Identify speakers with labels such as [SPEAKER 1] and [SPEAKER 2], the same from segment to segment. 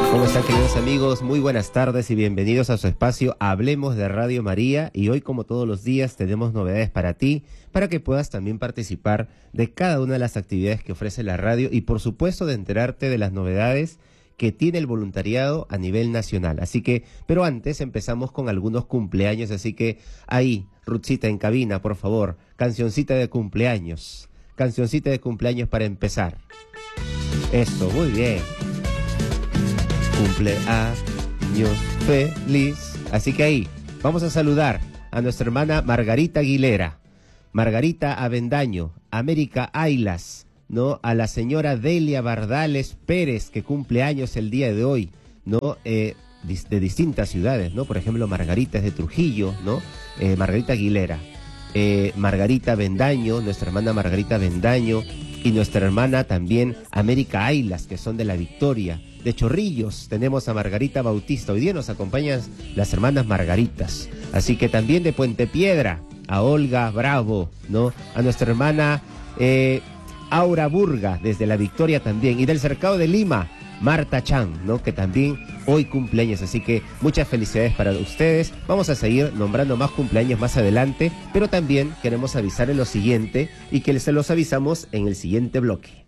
[SPEAKER 1] ¿Cómo están, queridos amigos? Muy buenas tardes y bienvenidos a su espacio Hablemos de Radio María. Y hoy, como todos los días, tenemos novedades para ti, para que puedas también participar de cada una de las actividades que ofrece la radio y, por supuesto, de enterarte de las novedades que tiene el voluntariado a nivel nacional. Así que, pero antes empezamos con algunos cumpleaños, así que ahí, Ruthcita en cabina, por favor, cancioncita de cumpleaños para empezar. Eso, muy bien. Cumpleaños feliz. Así que ahí, vamos a saludar a nuestra hermana Margarita Aguilera, Margarita Avendaño, América Ailas, ¿no? A la señora Delia Bardales Pérez, que cumple años el día de hoy, ¿no? De distintas ciudades, ¿no? Por ejemplo, Margarita es de Trujillo, ¿no? Margarita Aguilera, Margarita Avendaño, nuestra hermana Margarita Avendaño, y nuestra hermana también América Ailas, que son de La Victoria. De Chorrillos tenemos a Margarita Bautista. Hoy día nos acompañan las hermanas Margaritas. Así que también de Puente Piedra, a Olga Bravo, ¿no? A nuestra hermana Aura Burga, desde La Victoria también. Y del Cercado de Lima, Marta Chan, ¿no? Que también hoy cumpleaños. Así que muchas felicidades para ustedes. Vamos a seguir nombrando más cumpleaños más adelante, pero también queremos avisarles lo siguiente y que se los avisamos en el siguiente bloque.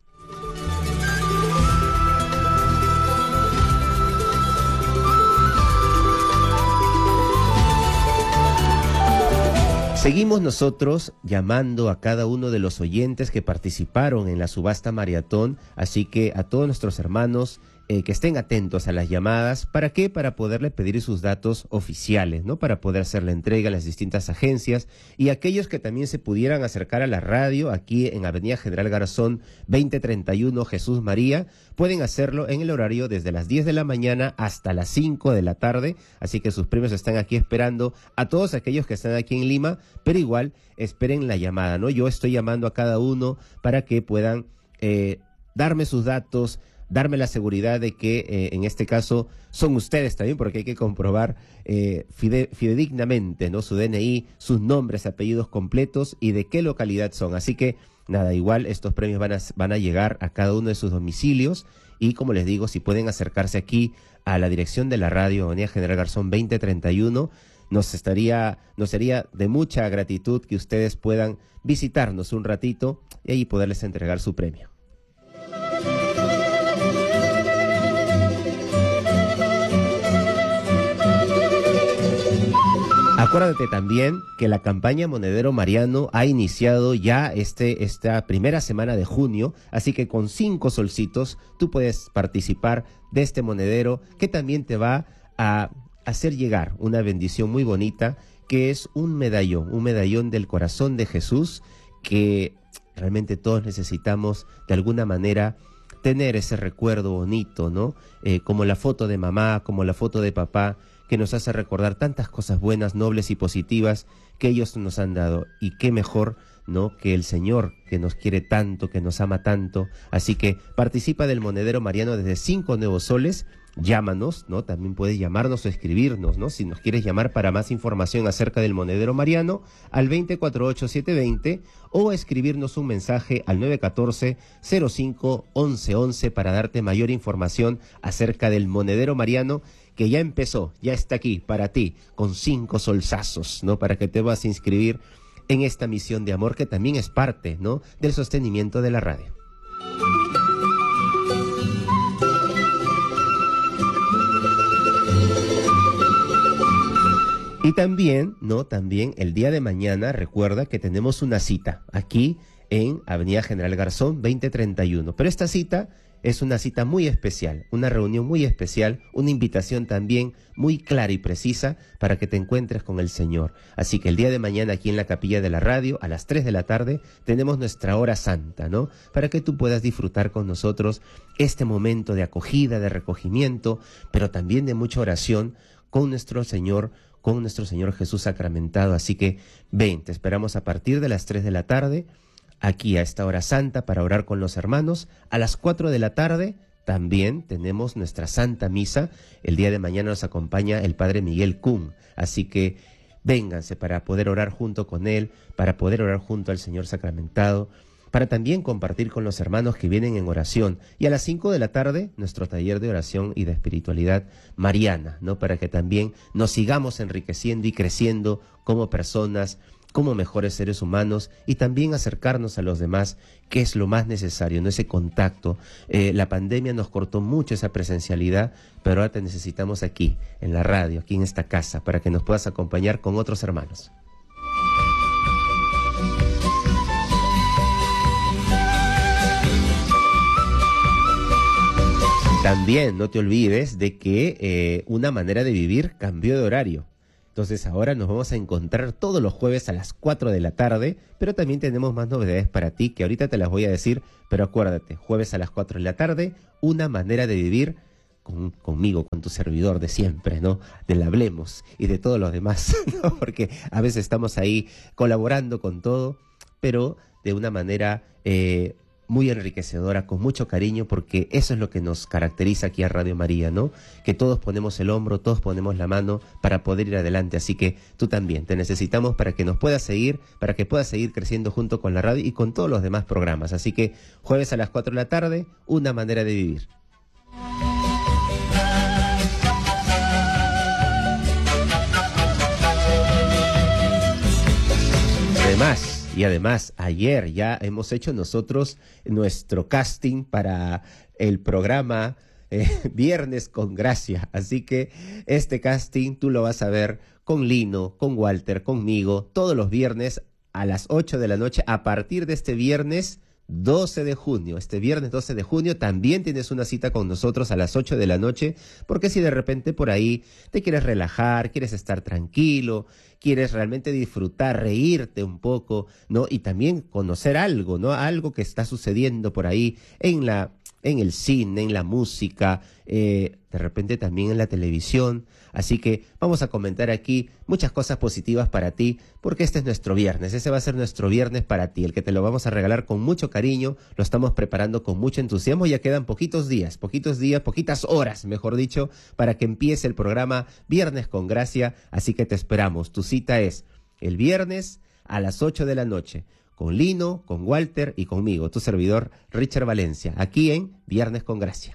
[SPEAKER 1] Seguimos nosotros llamando a cada uno de los oyentes que participaron en la subasta maratón, así que a todos nuestros hermanos que estén atentos a las llamadas. ¿Para qué? Para poderle pedir sus datos oficiales, ¿no? Para poder hacer la entrega a las distintas agencias, y aquellos que también se pudieran acercar a la radio aquí en Avenida General Garzón 2031 Jesús María, pueden hacerlo en el horario desde las 10 de la mañana hasta las 5 de la tarde, así que sus premios están aquí esperando a todos aquellos que están aquí en Lima, pero igual esperen la llamada, ¿no? Yo estoy llamando a cada uno para que puedan darme sus datos, darme la seguridad de que en este caso son ustedes también, porque hay que comprobar fidedignamente, ¿no? Su DNI, sus nombres, apellidos completos y de qué localidad son. Así que nada, igual estos premios van a llegar a cada uno de sus domicilios, y como les digo, si pueden acercarse aquí a la dirección de la radio, Avenida General Garzón 2031, nos sería de mucha gratitud que ustedes puedan visitarnos un ratito y ahí poderles entregar su premio. Acuérdate también que la campaña Monedero Mariano ha iniciado ya esta primera semana de junio, así que con 5 solcitos tú puedes participar de este monedero, que también te va a hacer llegar una bendición muy bonita, que es un medallón del corazón de Jesús, que realmente todos necesitamos de alguna manera tener ese recuerdo bonito, ¿no? Como la foto de mamá, como la foto de papá, que nos hace recordar tantas cosas buenas, nobles y positivas que ellos nos han dado. Y qué mejor, ¿no?, que el Señor, que nos quiere tanto, que nos ama tanto. Así que participa del Monedero Mariano desde 5 nuevos soles. Llámanos, ¿no? También puedes llamarnos o escribirnos, ¿no? Si nos quieres llamar para más información acerca del Monedero Mariano, al 248-720, o escribirnos un mensaje al 914-05-1111 para darte mayor información acerca del Monedero Mariano, que ya empezó, ya está aquí para ti, con 5 solsazos, ¿no? Para que te vas a inscribir en esta misión de amor, que también es parte, ¿no?, del sostenimiento de la radio. Y también, ¿no? También el día de mañana, recuerda que tenemos una cita aquí en Avenida General Garzón 2031. Pero esta cita es una cita muy especial, una reunión muy especial, una invitación también muy clara y precisa para que te encuentres con el Señor. Así que el día de mañana aquí en la capilla de la radio, a las 3 de la tarde, tenemos nuestra hora santa, ¿no? Para que tú puedas disfrutar con nosotros este momento de acogida, de recogimiento, pero también de mucha oración con nuestro Señor Jesús sacramentado. Así que ven, te esperamos a partir de las 3 de la tarde, aquí a esta hora santa, para orar con los hermanos. A las 4 de la tarde también tenemos nuestra Santa Misa. El día de mañana nos acompaña el Padre Miguel Kuhn, así que vénganse para poder orar junto con él, para poder orar junto al Señor sacramentado, para también compartir con los hermanos que vienen en oración. Y a las 5 de la tarde, nuestro taller de oración y de espiritualidad mariana, ¿no? Para que también nos sigamos enriqueciendo y creciendo como personas, como mejores seres humanos, y también acercarnos a los demás, que es lo más necesario, ¿no? Ese contacto. La pandemia nos cortó mucho esa presencialidad, pero ahora te necesitamos aquí, en la radio, aquí en esta casa, para que nos puedas acompañar con otros hermanos. También no te olvides de que una manera de vivir cambió de horario. Entonces ahora nos vamos a encontrar todos los jueves a las 4 de la tarde, pero también tenemos más novedades para ti que ahorita te las voy a decir, pero acuérdate, jueves a las 4 de la tarde, una manera de vivir conmigo, con tu servidor de siempre, ¿no? Del Hablemos y de todos los demás, ¿no? Porque a veces estamos ahí colaborando con todo, pero de una manera muy enriquecedora, con mucho cariño, porque eso es lo que nos caracteriza aquí a Radio María, ¿no? Que todos ponemos el hombro, todos ponemos la mano para poder ir adelante, así que tú también te necesitamos para que nos puedas seguir, para que puedas seguir creciendo junto con la radio y con todos los demás programas, así que jueves a las 4 de la tarde, una manera de vivir. Además, ayer ya hemos hecho nosotros nuestro casting para el programa Viernes con Gracia. Así que este casting tú lo vas a ver con Lino, con Walter, conmigo, todos los viernes a las 8 de la noche, a partir de este viernes 12 de junio. Este viernes 12 de junio también tienes una cita con nosotros a las 8 de la noche, porque si de repente por ahí te quieres relajar, quieres estar tranquilo, quieres realmente disfrutar, reírte un poco, ¿no? Y también conocer algo, ¿no? Algo que está sucediendo por ahí en el cine, en la música, de repente también en la televisión. Así que vamos a comentar aquí muchas cosas positivas para ti, porque este es nuestro viernes, ese va a ser nuestro viernes para ti, el que te lo vamos a regalar con mucho cariño, lo estamos preparando con mucho entusiasmo, ya quedan poquitas horas, mejor dicho, para que empiece el programa Viernes con Gracia, así que te esperamos. Tu cita es el viernes a las 8 de la noche, con Lino, con Walter y conmigo, tu servidor Richard Valencia, aquí en Viernes con Gracia.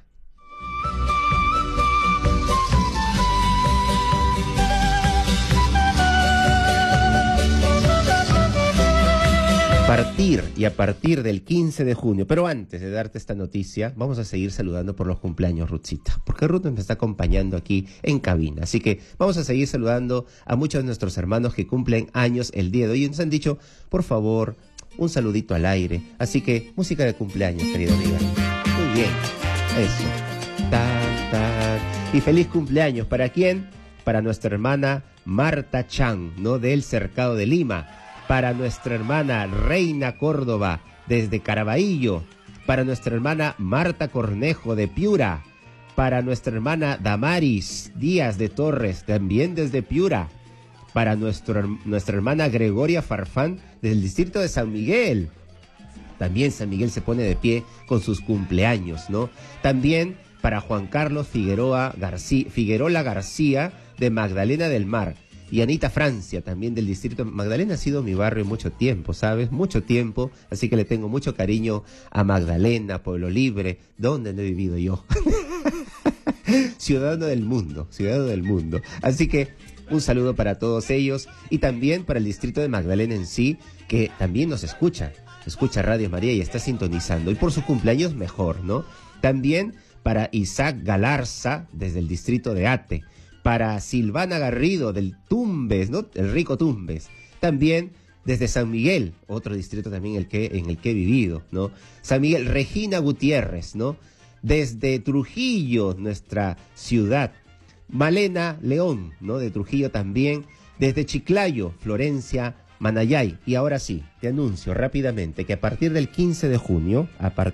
[SPEAKER 1] A partir del 15 de junio, pero antes de darte esta noticia, vamos a seguir saludando por los cumpleaños, Ruthcita, porque Ruth nos está acompañando aquí en cabina, así que vamos a seguir saludando a muchos de nuestros hermanos que cumplen años el día de hoy y nos han dicho, por favor, un saludito al aire, así que música de cumpleaños, querida amiga. Muy bien, eso. Y feliz cumpleaños, ¿para quién? Para nuestra hermana Marta Chan, ¿no? Del Cercado de Lima. Para nuestra hermana Reina Córdoba, desde Caraballo. Para nuestra hermana Marta Cornejo, de Piura. Para nuestra hermana Damaris Díaz de Torres, también desde Piura. Para nuestra hermana Gregoria Farfán, del distrito de San Miguel. También San Miguel se pone de pie con sus cumpleaños, ¿no? También para Juan Carlos Figuerola García, de Magdalena del Mar. Y Anita Francia, también del distrito. Magdalena ha sido mi barrio mucho tiempo, ¿sabes? Mucho tiempo, así que le tengo mucho cariño a Magdalena, Pueblo Libre, donde no he vivido yo. Ciudadano del mundo. Así que un saludo para todos ellos y también para el distrito de Magdalena en sí, que también nos escucha Radio María y está sintonizando. Y por su cumpleaños mejor, ¿no? También para Isaac Galarza, desde el distrito de Ate. Para Silvana Garrido del Tumbes, ¿no? El rico Tumbes. También desde San Miguel, otro distrito también en el que he vivido, ¿no? San Miguel, Regina Gutiérrez, ¿no? Desde Trujillo, nuestra ciudad. Malena León, ¿no? De Trujillo también. Desde Chiclayo, Florencia Manayay. Y ahora sí, te anuncio rápidamente que a partir del 15 de junio,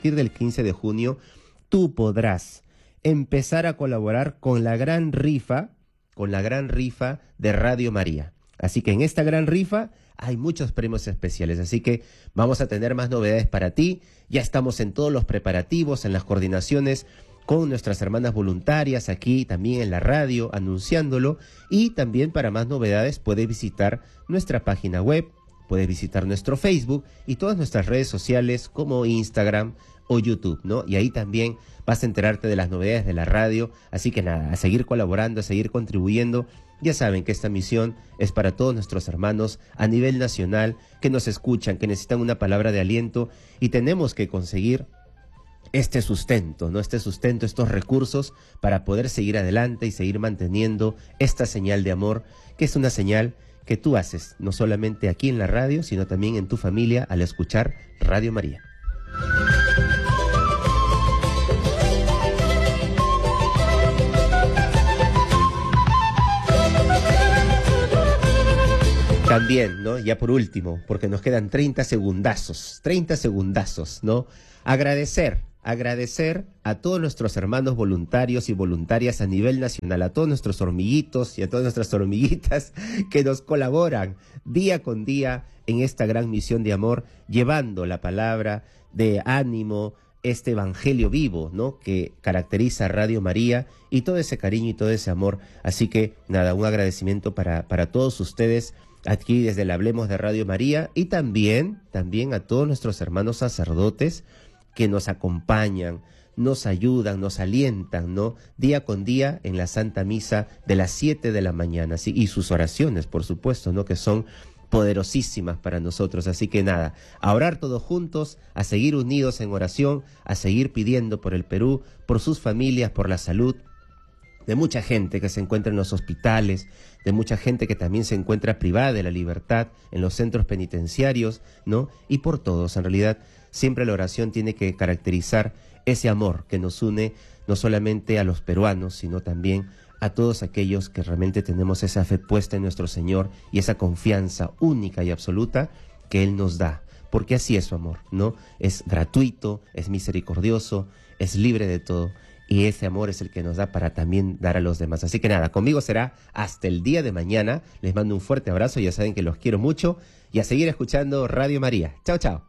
[SPEAKER 1] tú podrás empezar a colaborar con la gran rifa de Radio María. Así que en esta gran rifa hay muchos premios especiales, así que vamos a tener más novedades para ti. Ya estamos en todos los preparativos, en las coordinaciones con nuestras hermanas voluntarias aquí también en la radio, anunciándolo. Y también para más novedades puedes visitar nuestra página web puedes visitar nuestro Facebook y todas nuestras redes sociales como Instagram o YouTube, ¿no? Y ahí también vas a enterarte de las novedades de la radio. Así que nada, a seguir colaborando, a seguir contribuyendo. Ya saben que esta misión es para todos nuestros hermanos a nivel nacional que nos escuchan, que necesitan una palabra de aliento, y tenemos que conseguir este sustento, ¿no? Este sustento, estos recursos para poder seguir adelante y seguir manteniendo esta señal de amor, que es una señal que tú haces, no solamente aquí en la radio, sino también en tu familia al escuchar Radio María. También, ¿no? Ya por último, porque nos quedan 30 segundazos, ¿no? Agradecer a todos nuestros hermanos voluntarios y voluntarias a nivel nacional, a todos nuestros hormiguitos y a todas nuestras hormiguitas que nos colaboran día con día en esta gran misión de amor, llevando la palabra de ánimo, este evangelio vivo, ¿no? Que caracteriza a Radio María, y todo ese cariño y todo ese amor. Así que nada, un agradecimiento para todos ustedes aquí desde el Hablemos de Radio María, y también a todos nuestros hermanos sacerdotes que nos acompañan, nos ayudan, nos alientan, ¿no? Día con día en la Santa Misa de las 7 de la mañana, ¿sí? Y sus oraciones, por supuesto, ¿no? Que son poderosísimas para nosotros. Así que nada, a orar todos juntos, a seguir unidos en oración, a seguir pidiendo por el Perú, por sus familias, por la salud de mucha gente que se encuentra en los hospitales, de mucha gente que también se encuentra privada de la libertad en los centros penitenciarios, ¿no? Y por todos, en realidad, siempre la oración tiene que caracterizar ese amor que nos une no solamente a los peruanos, sino también a todos aquellos que realmente tenemos esa fe puesta en nuestro Señor y esa confianza única y absoluta que Él nos da. Porque así es su amor, ¿no? Es gratuito, es misericordioso, es libre de todo. Y ese amor es el que nos da para también dar a los demás. Así que nada, conmigo será hasta el día de mañana. Les mando un fuerte abrazo, ya saben que los quiero mucho. Y a seguir escuchando Radio María. Chao, chao.